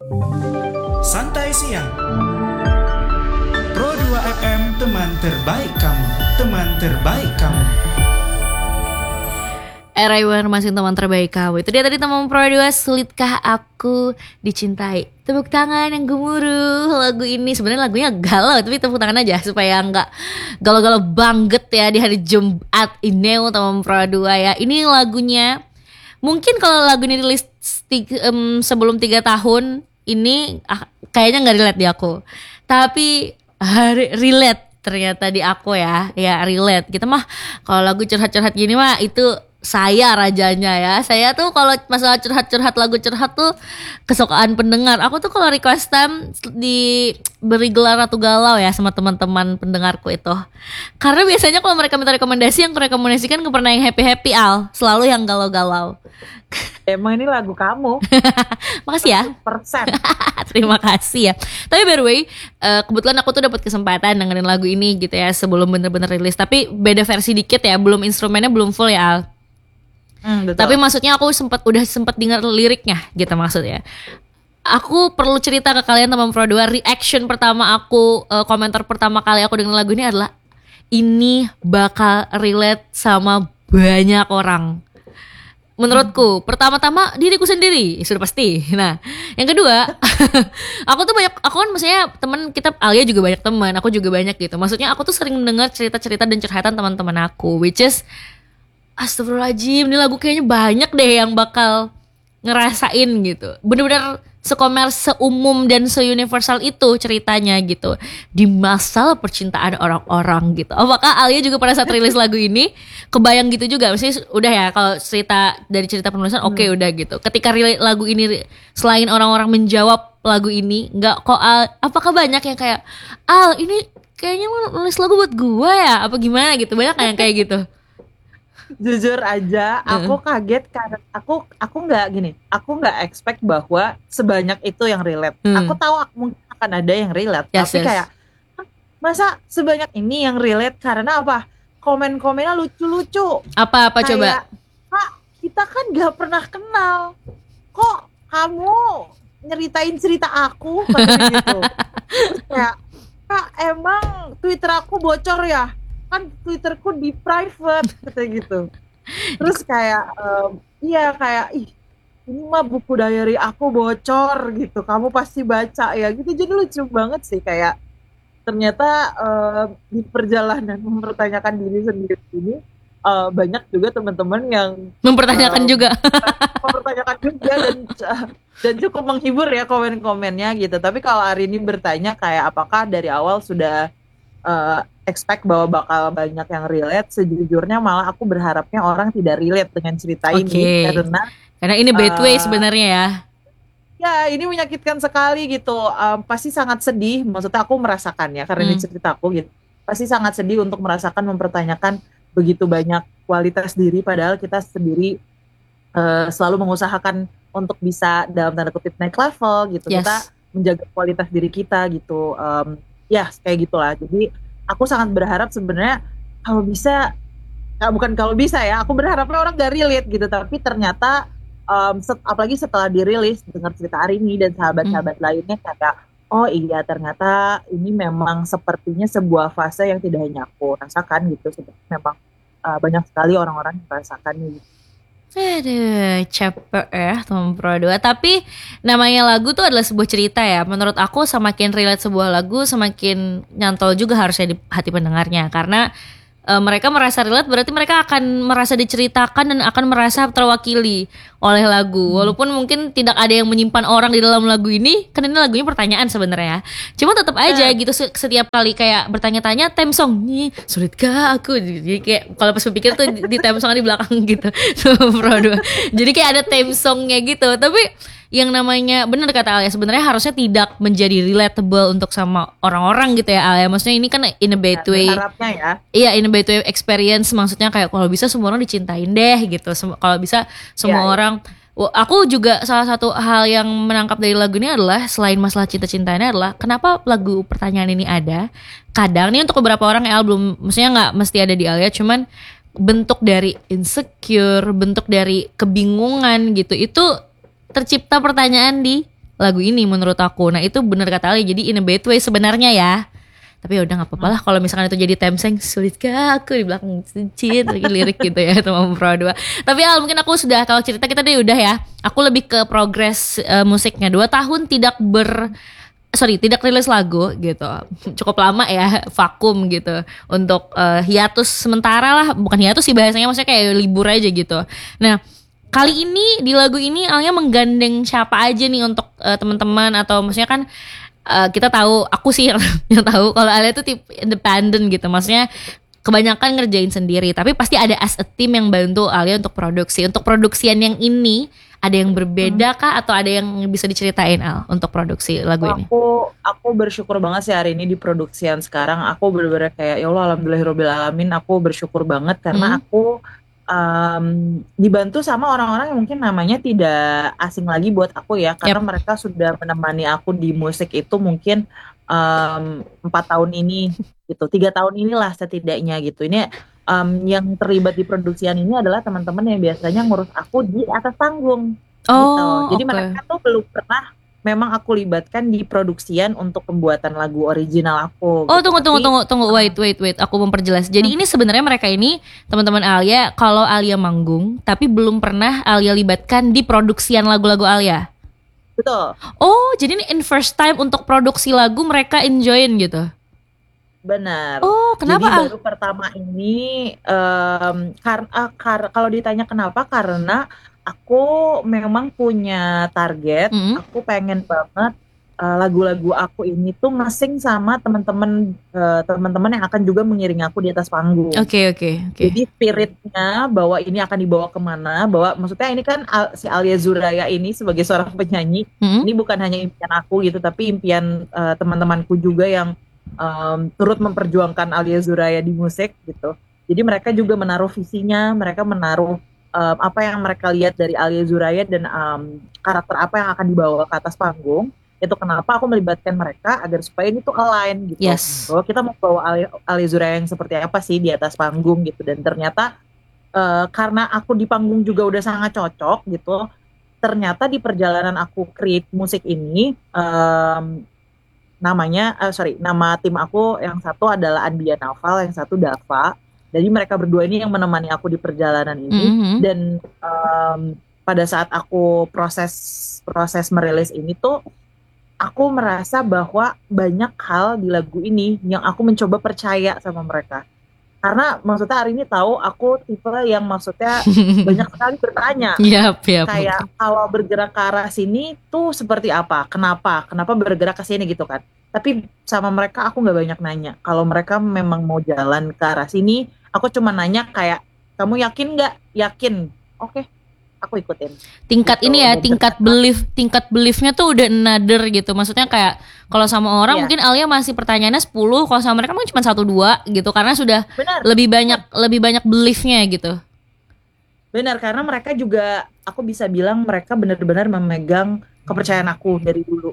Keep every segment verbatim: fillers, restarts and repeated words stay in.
Santai siang. Pro dua F M, teman terbaik kamu, teman terbaik kamu. Era Iwan masih teman terbaik kamu. Itu dia tadi teman Pro dua, sulitkah aku dicintai? Tepuk tangan yang gemuruh. Lagu ini sebenarnya lagunya galau, tapi tepuk tangan aja supaya nggak galau-galau banget ya di hari Jumat ini teman Pro dua ya. Ini lagunya mungkin kalau lagu ini rilis tiga, um, sebelum tiga tahun ini ah, kayaknya nggak relate di aku. Tapi hari relate ternyata di aku ya. Ya relate. Kita mah kalau lagu curhat-curhat gini mah itu saya rajanya ya. Saya tuh kalau masalah curhat-curhat lagu curhat tuh kesukaan pendengar. Aku tuh kalau request time diberi gelar Ratu Galau ya sama teman-teman pendengarku itu. Karena biasanya kalau mereka minta rekomendasi, yang aku rekomendasikan gak pernah yang happy-happy Al. Selalu yang galau-galau. Emang ini lagu kamu. Makasih ya. Persen. Terima kasih ya. Tapi by the way, uh, kebetulan aku tuh dapat kesempatan dengerin lagu ini gitu ya sebelum bener-bener rilis. Tapi beda versi dikit ya, belum instrumennya belum full ya Al. Hmm, Tapi maksudnya aku sempat udah sempat dengar liriknya gitu maksudnya. Aku perlu cerita ke kalian teman Pro dua, reaction pertama aku, uh, komentar pertama kali aku dengar lagu ini adalah ini bakal relate sama banyak orang. Menurutku, pertama-tama diriku sendiri sudah pasti. Nah, yang kedua, aku tuh banyak, aku kan maksudnya teman kita Alia juga banyak teman, aku juga banyak gitu. Maksudnya aku tuh sering mendengar cerita-cerita dan curhatan teman-teman aku, which is astagfirullahaladzim, ini lagu kayaknya banyak deh yang bakal ngerasain gitu. Bener-bener sekomer, seumum dan seuniversal itu ceritanya gitu di masalah percintaan orang-orang gitu. Apakah Alia juga pada saat rilis lagu ini kebayang gitu juga? Maksudnya udah ya kalau cerita dari cerita penulisan oke okay, hmm. udah gitu. Ketika rilis lagu ini selain orang-orang menjawab lagu ini, nggak kok Al, apakah banyak yang kayak Al ini kayaknya nulis lagu buat gua ya? Apa gimana gitu? Banyak yang kayak gitu. Jujur aja, aku kaget karena aku aku nggak gini, aku nggak expect bahwa sebanyak itu yang relate. Hmm. Aku tahu aku mungkin akan ada yang relate, yes, tapi yes. kayak masa sebanyak ini yang relate karena apa? Komen-komennya lucu-lucu. Apa-apa kayak, coba? Kak, kita kan nggak pernah kenal. Kok kamu nyeritain cerita aku gitu? Terus kayak, Kak emang Twitter aku bocor ya? Kan Twitterku di private kayak gitu. Terus kayak um, iya kayak ih ini mah buku diary aku bocor gitu, kamu pasti baca ya gitu. Jadi lucu banget sih kayak ternyata um, di perjalanan mempertanyakan diri sendiri ini uh, banyak juga teman-teman yang mempertanyakan um, juga mempertanyakan juga dan dan cukup menghibur ya komen-komennya gitu. Tapi kalau hari ini bertanya kayak apakah dari awal sudah uh, expect bahwa bakal banyak yang relate, sejujurnya malah aku berharapnya orang tidak relate dengan cerita okay. ini karena karena ini bad way uh, sebenarnya ya. Ya ini menyakitkan sekali gitu, um, pasti sangat sedih. Maksudnya aku merasakannya karena hmm. ini ceritaku gitu. Pasti sangat sedih untuk merasakan mempertanyakan begitu banyak kualitas diri, padahal kita sendiri uh, selalu mengusahakan untuk bisa dalam tanda kutip naik level gitu. Yes. Kita menjaga kualitas diri kita gitu. Um, ya kayak gitulah. Jadi aku sangat berharap sebenarnya kalau bisa, nah bukan kalau bisa ya, aku berharapnya orang gak relate gitu, tapi ternyata um, set, apalagi setelah dirilis dengar cerita Arini dan sahabat-sahabat hmm. lainnya kayak oh iya ternyata ini memang sepertinya sebuah fase yang tidak hanya aku rasakan gitu, seperti memang uh, banyak sekali orang-orang yang merasakan gitu. Aduh, capek ya teman Pro dua. Tapi namanya lagu tuh adalah sebuah cerita ya. Menurut aku semakin relate sebuah lagu, semakin nyantol juga harusnya di hati pendengarnya. Karena e, mereka merasa relate, berarti mereka akan merasa diceritakan dan akan merasa terwakili oleh lagu. Walaupun mungkin tidak ada yang menyimpan orang di dalam lagu ini, kan ini lagunya pertanyaan sebenarnya. Cuma tetap aja gitu setiap kali kayak bertanya-tanya theme song nih, sulitkah aku? Jadi kayak kalau pas berpikir tuh di, di theme song di belakang gitu. Pro dua. Jadi kayak ada theme songnya gitu. Tapi yang namanya benar kata Alia, sebenarnya harusnya tidak menjadi relatable untuk sama orang-orang gitu ya Alia. Maksudnya ini kan in a bad way. Harapnya ya. Iya, in a bad way experience, maksudnya kayak kalau bisa semua orang dicintain deh gitu. Sem- kalau bisa semua ya, orang ya. Aku juga salah satu hal yang menangkap dari lagu ini adalah selain masalah cinta-cintanya adalah kenapa lagu pertanyaan ini ada. Kadang nih untuk beberapa orang ya belum, maksudnya nggak mesti ada di Alia, cuman bentuk dari insecure, bentuk dari kebingungan gitu, itu tercipta pertanyaan di lagu ini menurut aku. Nah itu bener kata Ali, jadi in a bad way sebenarnya ya. Tapi ya udah nggak apa-apa lah kalau misalkan itu jadi temseng, sulitkah aku di belakang cincin lirik gitu ya teman Pro dua. Tapi Al, mungkin aku sudah kalau cerita kita deh udah ya. Aku lebih ke progres uh, musiknya. Dua tahun tidak ber sorry tidak rilis lagu gitu, cukup lama ya, vakum gitu untuk uh, hiatus sementara lah, bukan hiatus sih bahasanya, maksudnya kayak libur aja gitu. Nah kali ini di lagu ini Alia menggandeng siapa aja nih untuk uh, teman-teman, atau maksudnya kan Uh, kita tahu, aku sih yang, yang tahu kalau Alia tuh tipe independent gitu, maksudnya kebanyakan ngerjain sendiri, tapi pasti ada as a team yang bantu Alia untuk produksi. Untuk produksian yang ini ada yang berbeda kah, atau ada yang bisa diceritain Al untuk produksi lagu ini? Aku aku bersyukur banget sih hari ini di produksian sekarang. Aku bener-bener kayak ya Allah, alhamdulillahirabbil alamin. Aku bersyukur banget karena hmm. aku um, dibantu sama orang-orang yang mungkin namanya tidak asing lagi buat aku ya, karena yep. mereka sudah menemani aku di musik itu mungkin empat um, tahun ini gitu, tiga tahun inilah setidaknya gitu. Ini um, yang terlibat di produksian ini adalah teman-teman yang biasanya ngurus aku di atas panggung oh, gitu. Jadi okay. mereka tuh belum pernah memang aku libatkan di produksian untuk pembuatan lagu original aku. Oh gitu. tunggu tunggu Tapi, tunggu tunggu wait wait wait aku memperjelas. Jadi hmm. ini sebenarnya mereka ini teman-teman Alia, kalau Alia manggung tapi belum pernah Alia libatkan di produksian lagu-lagu Alia. Betul. Oh jadi ini in first time untuk produksi lagu mereka enjoyin gitu. Benar. Oh kenapa? Jadi baru pertama ini um, karena kar- kalau ditanya kenapa, karena aku memang punya target, mm-hmm. aku pengen banget uh, lagu-lagu aku ini tuh nge-sing sama teman-teman uh, teman-teman yang akan juga mengiringi aku di atas panggung. Oke okay, oke okay, oke. Okay. Jadi spiritnya bahwa ini akan dibawa kemana, bahwa maksudnya ini kan Al- si Alia Zuraya ini sebagai seorang penyanyi, mm-hmm. ini bukan hanya impian aku gitu, tapi impian uh, teman-temanku juga yang um, turut memperjuangkan Alia Zuraya di musik gitu. Jadi mereka juga menaruh visinya, mereka menaruh Um, apa yang mereka lihat dari Alia Zuraya dan um, karakter apa yang akan dibawa ke atas panggung. Itu kenapa aku melibatkan mereka agar supaya ini tuh align gitu. Yes. Bahwa kita mau bawa Alia, Alia Zuraya yang seperti apa sih di atas panggung gitu. Dan ternyata uh, karena aku di panggung juga udah sangat cocok gitu, ternyata di perjalanan aku create musik ini um, namanya uh, sorry nama tim aku yang satu adalah Anbia Naufal, yang satu Dava. Jadi mereka berdua ini yang menemani aku di perjalanan ini, mm-hmm. dan um, pada saat aku proses proses merilis ini tuh aku merasa bahwa banyak hal di lagu ini yang aku mencoba percaya sama mereka. Karena maksudnya hari ini tahu aku tipe yang maksudnya banyak sekali bertanya, yep, yep, kayak okay. kalau bergerak ke arah sini tuh seperti apa, kenapa, kenapa bergerak ke sini gitu kan. Tapi sama mereka aku nggak banyak nanya. Kalau mereka memang mau jalan ke arah sini, aku cuma nanya kayak, kamu yakin nggak? Yakin. Oke, okay, aku ikutin. Tingkat gitu, ini ya, tingkat ternyata. belief, tingkat beliefnya tuh udah another gitu. Maksudnya kayak kalau sama orang yeah. mungkin Alia masih pertanyaannya sepuluh, kalau sama mereka mungkin cuma satu dua gitu, karena sudah benar, lebih banyak benar. lebih banyak beliefnya gitu. Benar, karena mereka juga, aku bisa bilang mereka benar-benar memegang kepercayaan aku dari dulu.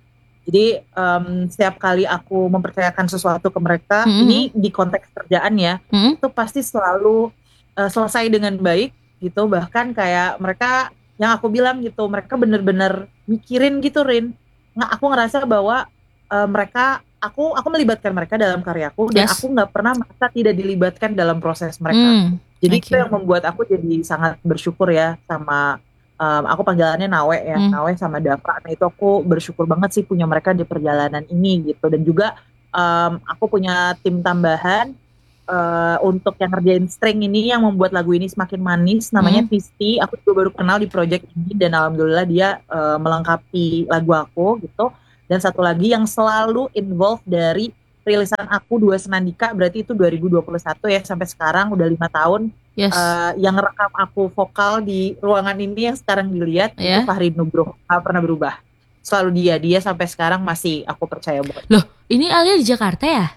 Jadi um, setiap kali aku mempercayakan sesuatu ke mereka, mm-hmm. ini di konteks kerjaan ya, mm-hmm. itu pasti selalu uh, selesai dengan baik gitu. Bahkan kayak mereka, yang aku bilang gitu, mereka benar-benar mikirin gitu Rin. Nggak, aku ngerasa bahwa uh, mereka, aku aku melibatkan mereka dalam karyaku, dan yes. aku nggak pernah merasa tidak dilibatkan dalam proses mereka. Mm, jadi okay. itu yang membuat aku jadi sangat bersyukur ya sama. Um, aku panggilannya Nawe ya, hmm. Nawe sama Dava. Nah itu aku bersyukur banget sih punya mereka di perjalanan ini gitu. Dan juga um, aku punya tim tambahan uh, untuk yang ngerjain string ini, yang membuat lagu ini semakin manis, namanya hmm. Tisti. Aku juga baru kenal di project ini, dan alhamdulillah dia uh, melengkapi lagu aku gitu. Dan satu lagi yang selalu involve dari rilisan aku Dua Senandika, berarti itu dua ribu dua puluh satu ya, sampai sekarang udah lima tahun. Yes. Uh, yang rekam aku vokal di ruangan ini yang sekarang dilihat, yeah. itu Fahri Nugroho, gak pernah berubah. Selalu dia, dia sampai sekarang masih aku percaya banget. Loh, ini Alia di Jakarta ya?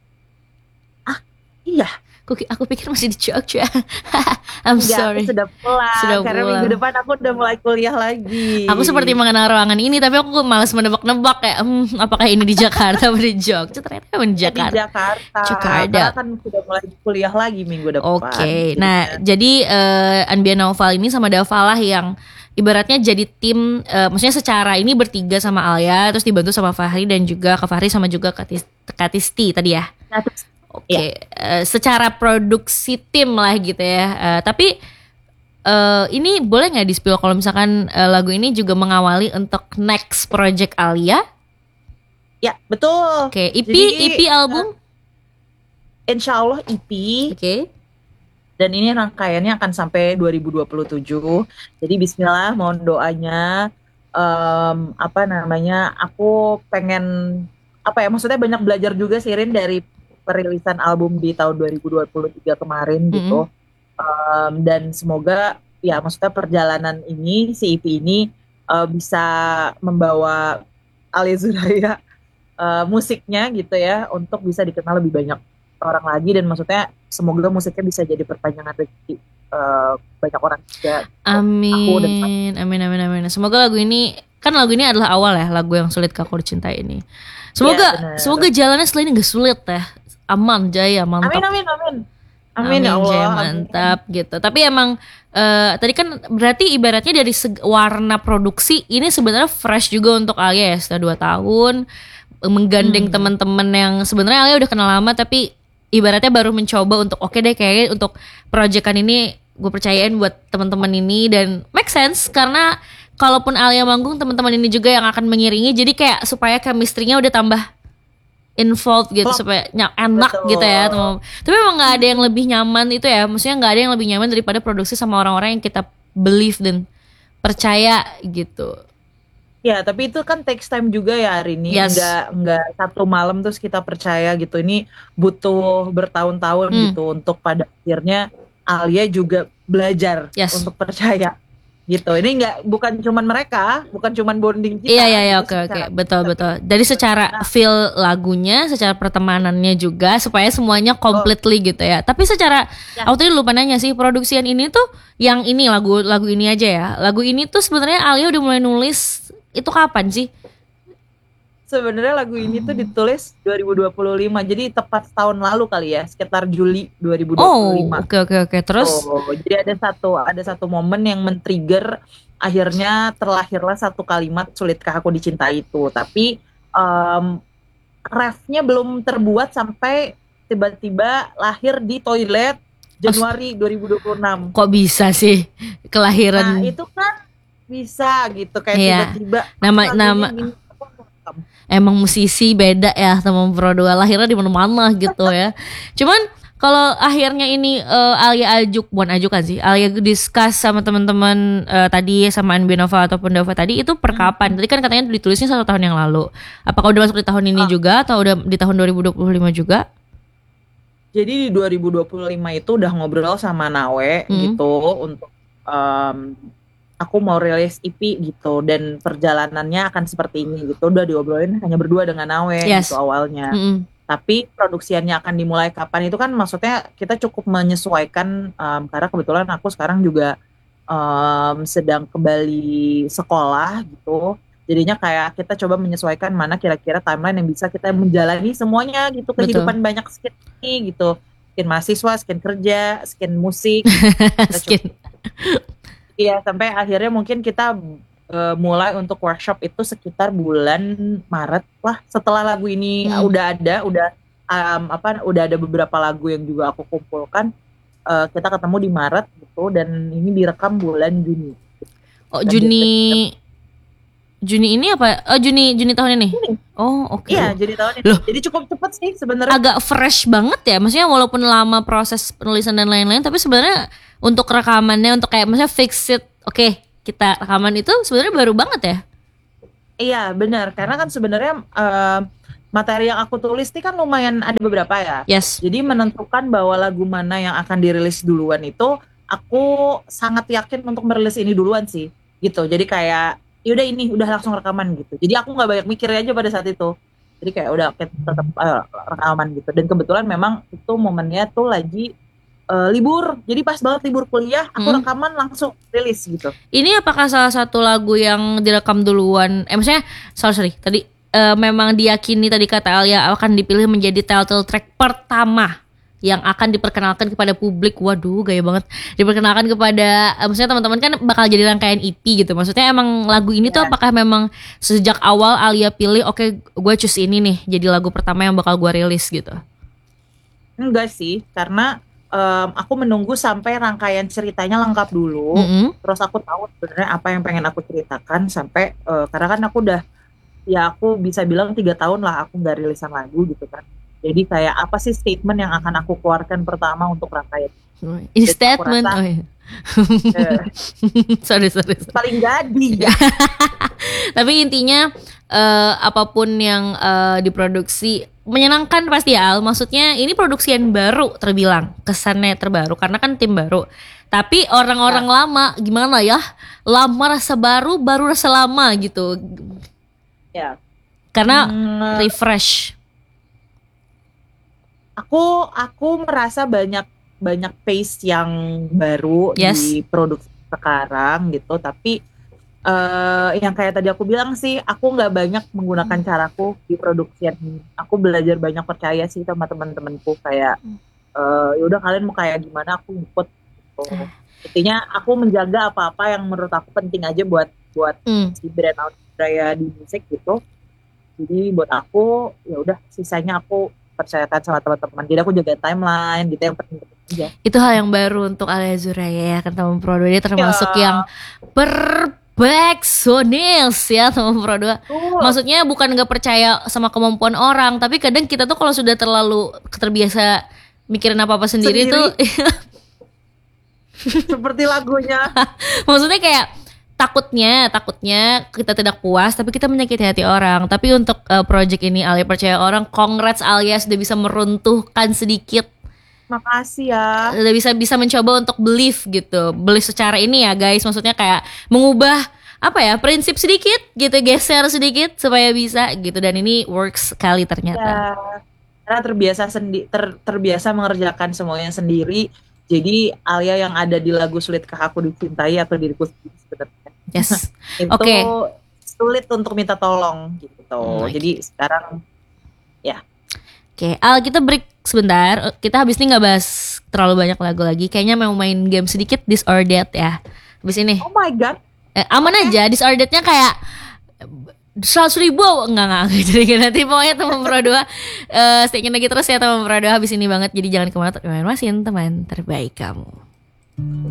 Ah, iya. Aku, aku pikir masih di Jogja. I'm Enggak, sorry. Aku sudah pulang. Sudah karena pulang. Minggu depan aku udah mulai kuliah lagi. Aku seperti mengenal ruangan ini, tapi aku malas menebak-nebak kayak, hmm, apakah ini di Jakarta atau di Jogja? Ternyata memang di Jakarta. Di Jakarta. Jakarta. Karena kan sudah mulai kuliah lagi minggu depan. Oke. Okay. Nah, jadi uh, Anbia Naufal ini sama Dava lah yang ibaratnya jadi tim, uh, maksudnya secara ini bertiga sama Alia, terus dibantu sama Fahri dan juga Kak Fahri sama juga Katis, Katisti tadi ya. Oke, okay. uh, secara produksi tim lah gitu ya. Uh, tapi uh, ini boleh nggak di-spill kalau misalkan uh, lagu ini juga mengawali untuk next project Alia? Ya, betul. Oke, okay. E P, Jadi, E P album? Uh, insya Allah E P. Oke. Okay. Dan ini rangkaiannya akan sampai dua ribu dua puluh tujuh. Jadi bismillah, mohon doanya. Um, apa namanya, aku pengen, apa ya, maksudnya banyak belajar juga sih Rin dari perilisan album di tahun dua ribu dua puluh tiga kemarin mm-hmm. gitu. Um, dan semoga, ya maksudnya perjalanan ini, si E P ini uh, bisa membawa Alia Zuraia uh, musiknya gitu ya, untuk bisa dikenal lebih banyak orang lagi, dan maksudnya semoga musiknya bisa jadi perpanjangan rezeki uh, banyak orang juga. Amin, dan amin, amin, amin. Semoga lagu ini, kan lagu ini adalah awal ya, lagu yang sulit Kak Aku Dicintai ini. Semoga, ya, semoga jalannya selain ini gak sulit ya, aman, jaya, mantap. Amin, amin, amin. Amin, amin ya Allah, jaya, mantap amin. Gitu. Tapi emang uh, tadi kan berarti ibaratnya dari seg- warna produksi ini sebenarnya fresh juga untuk Alia ya, setelah dua tahun menggandeng hmm. teman-teman yang sebenarnya Alia udah kenal lama, tapi ibaratnya baru mencoba untuk oke okay deh kayaknya untuk proyekan ini gue percayain buat teman-teman ini, dan make sense karena kalaupun Alia manggung teman-teman ini juga yang akan mengiringi, jadi kayak supaya chemistry-nya udah tambah involved gitu, Klop. supaya ny- enak Betul. gitu ya teman. Tapi memang nggak ada yang lebih nyaman itu ya, maksudnya nggak ada yang lebih nyaman daripada produksi sama orang-orang yang kita believe dan percaya gitu. Ya, tapi itu kan takes time juga ya hari ini. Yes. Nggak, nggak satu malam terus kita percaya gitu. Ini butuh bertahun-tahun hmm. gitu untuk pada akhirnya Alia juga belajar yes. untuk percaya gitu. Ini nggak, bukan cuman mereka, bukan cuman bonding kita. Iya, iya, iya, oke, oke. Betul, betul. Dari secara feel lagunya, secara pertemanannya juga, supaya semuanya completely oh. gitu ya. Tapi secara, ya. aku tadi lupa nanya sih, produksian ini tuh, yang ini lagu lagu ini aja ya. Lagu ini tuh sebenarnya Alia udah mulai nulis itu kapan sih? Sebenarnya lagu ini tuh ditulis dua ribu dua puluh lima, jadi tepat tahun lalu kali ya, sekitar Juli dua ribu dua puluh lima. Oh, oke oke oke. Terus? Oh, jadi ada satu ada satu momen yang men-trigger, akhirnya terlahirlah satu kalimat Sulitkah Aku Dicintai itu. Tapi um, refnya belum terbuat sampai tiba-tiba lahir di toilet Januari dua ribu dua puluh enam. Kok bisa sih kelahiran? Nah itu kan bisa gitu kayak iya. tiba-tiba nama nama gini, emang musisi beda ya sama Pro dua, lahirnya di mana-mana gitu ya. Cuman kalau akhirnya ini uh, Alia ajuk, bukan ajukan sih, Alia discuss sama teman-teman uh, tadi sama Anbi Nova ataupun Dava tadi, itu per kapan? Tadi kan katanya ditulisnya satu tahun yang lalu. Apakah udah masuk di tahun ini oh. juga atau udah di tahun dua ribu dua puluh lima juga? Jadi di dua ribu dua puluh lima itu udah ngobrol sama Nawe hmm. gitu untuk um, aku mau rilis E P gitu, dan perjalanannya akan seperti ini gitu. Udah diobrolin hanya berdua dengan Nawe yes. gitu awalnya. Mm-hmm. Tapi produksiannya akan dimulai kapan itu kan maksudnya kita cukup menyesuaikan um, karena kebetulan aku sekarang juga um, sedang kembali sekolah gitu. Jadinya kayak kita coba menyesuaikan mana kira-kira timeline yang bisa kita menjalani semuanya gitu. Kehidupan Betul. banyak skin ini gitu. Skin mahasiswa, skin kerja, skin musik. skin. Iya, sampai akhirnya mungkin kita uh, mulai untuk workshop itu sekitar bulan Maret lah, setelah lagu ini hmm. udah ada, udah um, apa, udah ada beberapa lagu yang juga aku kumpulkan. Uh, kita ketemu di Maret gitu, dan ini direkam bulan Juni. Oh, dan Juni kita, Juni ini apa? Oh, Juni Juni tahun ini. Juni. Oh, oke. Okay. Iya, Juni tahun ini. Loh, jadi cukup cepat sih sebenarnya. Agak fresh banget ya. Maksudnya walaupun lama proses penulisan dan lain-lain, tapi sebenarnya untuk rekamannya, untuk kayak maksudnya fix it, oke, okay, kita rekaman itu sebenarnya baru banget ya? Iya, benar. Karena kan sebenarnya uh, materi yang aku tulis ini kan lumayan ada beberapa ya. Yes. Jadi menentukan bahwa lagu mana yang akan dirilis duluan itu, aku sangat yakin untuk merilis ini duluan sih. Gitu. Jadi kayak yaudah ini udah langsung rekaman gitu. Jadi aku nggak banyak mikir aja pada saat itu. Jadi kayak udah oke, tetap uh, rekaman gitu. Dan kebetulan memang itu momennya tuh lagi Uh, libur, jadi pas banget libur kuliah, aku hmm. rekaman langsung rilis gitu. Ini apakah salah satu lagu yang direkam duluan? Eh maksudnya, sorry, sorry tadi uh, memang diyakini tadi kata Alia akan dipilih menjadi title track pertama yang akan diperkenalkan kepada publik. Waduh, gaya banget. Diperkenalkan kepada eh, maksudnya teman-teman kan bakal jadi rangkaian E P gitu. Maksudnya emang lagu ini tuh Ya. apakah memang sejak awal Alia pilih oke gue choose ini nih jadi lagu pertama yang bakal gue rilis gitu. Enggak sih, karena em, aku menunggu sampai rangkaian ceritanya lengkap dulu. Mm-mm. Terus aku tahu sebenarnya apa yang pengen aku ceritakan sampai eh, karena kan aku udah ya aku bisa bilang tiga tahun lah aku nggak rilisan lagu gitu kan. Jadi kayak apa sih statement yang akan aku keluarkan pertama untuk rangkaian Ini Jadi aku statement. rasa- Oh, iya. eh, sorry, sorry, sorry. paling jadi ya. Tapi intinya eh, apapun yang eh, diproduksi menyenangkan pasti ya Al. Maksudnya ini produksi yang baru terbilang kesannya terbaru karena kan tim baru. Tapi orang-orang lama gimana ya? Lama rasa baru, baru rasa lama gitu. Ya. Karena Hmm, refresh. aku aku merasa banyak banyak pace yang baru Yes. di produksi sekarang gitu, tapi eh yang kayak tadi aku bilang sih, aku nggak banyak menggunakan caraku di produksi ini. Aku belajar banyak percaya sih sama teman-temanku kayak eh ya udah kalian mau kayak gimana aku ikut gitu. Intinya aku menjaga apa-apa yang menurut aku penting aja buat buat Hmm. si brand out budaya di musik gitu. Jadi buat aku ya udah sisanya aku percayakan sama teman-teman. Jadi aku jaga timeline gitu yang penting-penting aja. Itu hal yang baru untuk Alia Zuraya ya kan teman Pro dua. Dia termasuk Ya. yang perfeksionis ya teman Pro dua. Tuh, Maksudnya bukan nggak percaya sama kemampuan orang, tapi kadang kita tuh kalau sudah terlalu terbiasa mikirin apa-apa sendiri, Sendiri. tuh seperti lagunya. maksudnya kayak takutnya takutnya kita tidak puas tapi kita menyakiti hati orang. Tapi untuk uh, project ini Alia percaya orang, congrats Alia sudah bisa meruntuhkan sedikit, Makasih ya. udah bisa bisa mencoba untuk believe gitu, believe secara ini ya guys, maksudnya kayak mengubah apa ya prinsip sedikit gitu, geser sedikit supaya bisa gitu, dan ini works sekali ternyata. Ya, karena terbiasa sendi ter- terbiasa mengerjakan semuanya sendiri. Jadi Alia yang ada di lagu Sulitkah Aku Dicintai atau Diriku Sendiri sebenarnya Yes. itu Oke. sulit untuk minta tolong gitu. Hmm, Jadi sekarang Oke, Al, kita break sebentar. Kita habis ini nggak bahas terlalu banyak lagu lagi. Kayaknya mau main game sedikit, This or That ya. Habis ini oh my god, eh, aman aja. This or That-nya kayak seratus ribu enggak enggak jadi nanti pokoknya teman Pro dua eh stay lagi terus ya teman Pro dua, habis ini banget, jadi jangan kemana-mana. Masin teman terbaik kamu.